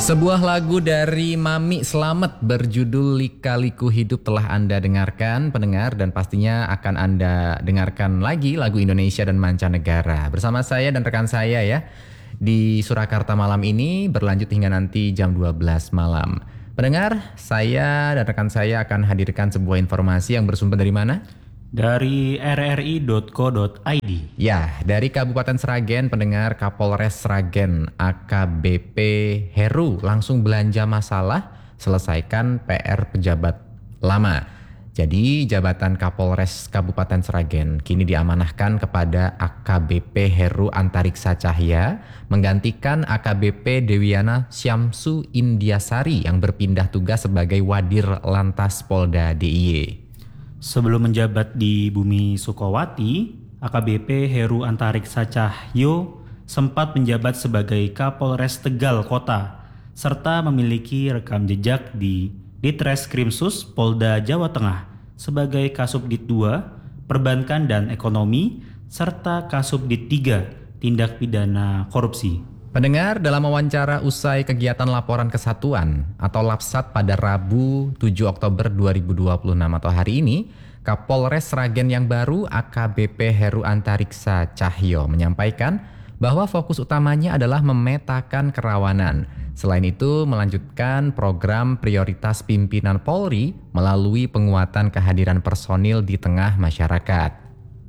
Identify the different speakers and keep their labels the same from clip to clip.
Speaker 1: Sebuah lagu dari Mami Slamet berjudul Lika-Liku Hidup telah Anda dengarkan pendengar, dan pastinya akan Anda dengarkan lagi lagu Indonesia dan mancanegara bersama saya dan rekan saya ya di Surakarta malam ini, berlanjut hingga nanti jam 12 malam. Pendengar, saya dan rekan saya akan hadirkan sebuah informasi yang bersumber dari mana?
Speaker 2: Dari rri.co.id.
Speaker 1: Ya, dari Kabupaten Sragen, pendengar. Kapolres Sragen AKBP Heru langsung belanja masalah, selesaikan PR pejabat lama. Jadi jabatan Kapolres Kabupaten Sragen kini diamanahkan kepada AKBP Heru Antariksa Cahya, menggantikan AKBP Dewiana Syamsu Indiasari yang berpindah tugas sebagai Wadir Lantas Polda DIY.
Speaker 2: Sebelum menjabat di Bumi Sukowati, AKBP Heru Antariksa Cahyo sempat menjabat sebagai Kapolres Tegal Kota, serta memiliki rekam jejak di Ditreskrimsus Polda Jawa Tengah sebagai Kasubdit 2, Perbankan dan Ekonomi, serta Kasubdit 3, Tindak Pidana Korupsi.
Speaker 1: Pendengar, dalam wawancara usai kegiatan laporan kesatuan atau LAPSAT pada Rabu 7 Oktober 2026 atau hari ini, Kapolres Sragen yang baru AKBP Heru Antariksa Cahyo menyampaikan bahwa fokus utamanya adalah memetakan kerawanan. Selain itu, melanjutkan program prioritas pimpinan Polri melalui penguatan kehadiran personil di tengah masyarakat.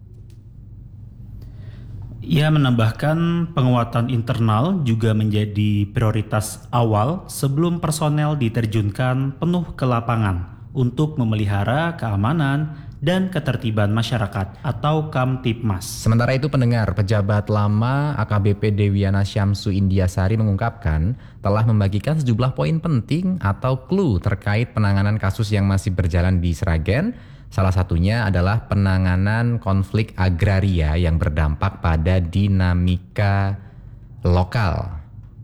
Speaker 2: Ia menambahkan penguatan internal juga menjadi prioritas awal sebelum personel diterjunkan penuh ke lapangan untuk memelihara keamanan dan ketertiban masyarakat atau Kamtipmas.
Speaker 1: Sementara itu, pendengar, pejabat lama AKBP Dewiana Syamsu Indiasari mengungkapkan telah membagikan sejumlah poin penting atau clue terkait penanganan kasus yang masih berjalan di Sragen. Salah satunya adalah penanganan konflik agraria yang berdampak pada dinamika lokal.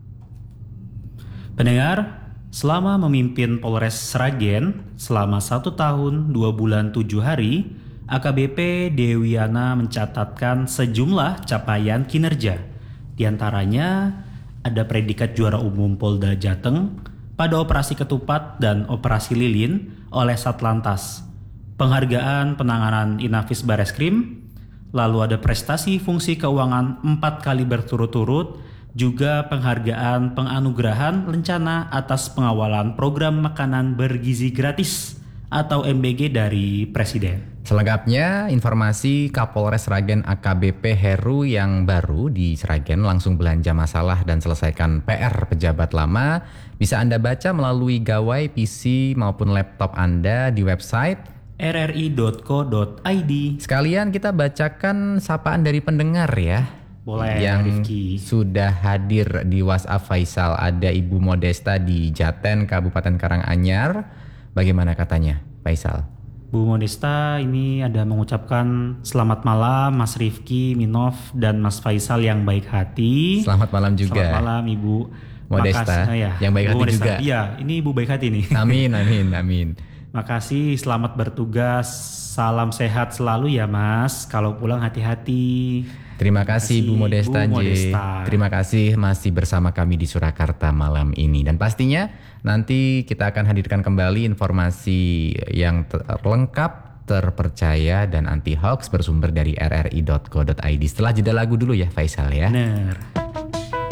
Speaker 2: Pendengar, selama memimpin Polres Sragen selama 1 tahun 2 bulan 7 hari, AKBP Dewiana mencatatkan sejumlah capaian kinerja. Di antaranya ada predikat juara umum Polda Jateng pada operasi Ketupat dan operasi Lilin oleh Satlantas, penghargaan penanganan Inafis Bareskrim, lalu ada prestasi fungsi keuangan 4 kali berturut-turut, juga penghargaan penganugerahan lencana atas pengawalan program makanan bergizi gratis atau MBG dari Presiden.
Speaker 1: Selengkapnya, informasi Kapolres Sragen AKBP Heru yang baru di Sragen langsung belanja masalah dan selesaikan PR pejabat lama bisa Anda baca melalui gawai PC maupun laptop Anda di website
Speaker 2: rri.co.id.
Speaker 1: Sekalian kita bacakan sapaan dari pendengar ya.
Speaker 2: Boleh,
Speaker 1: yang
Speaker 2: Rifki.
Speaker 1: sudah hadir di WhatsApp Faisal. Ada Ibu Modesta di Jaten, Kabupaten Karanganyar. Bagaimana katanya, Faisal?
Speaker 2: Bu Modesta ini ada mengucapkan selamat malam Mas Rifki, Minov, dan Mas Faisal yang baik hati.
Speaker 1: Selamat malam juga.
Speaker 2: Selamat malam Ibu
Speaker 1: Modesta, yang baik
Speaker 2: Bu
Speaker 1: hati
Speaker 2: Modesta.
Speaker 1: juga.
Speaker 2: Iya, ini Ibu baik hati nih.
Speaker 1: Amin, amin, amin.
Speaker 2: Makasih, selamat bertugas. Salam sehat selalu ya Mas. Kalau pulang hati-hati.
Speaker 1: Terima kasih Bu Modesta,
Speaker 2: Bu Modesta.
Speaker 1: Terima kasih masih bersama kami di Surakarta malam ini. Dan pastinya nanti kita akan hadirkan kembali informasi yang lengkap, terpercaya, dan anti hoax bersumber dari rri.co.id. Setelah jeda lagu dulu ya Faisal ya.
Speaker 2: Bener.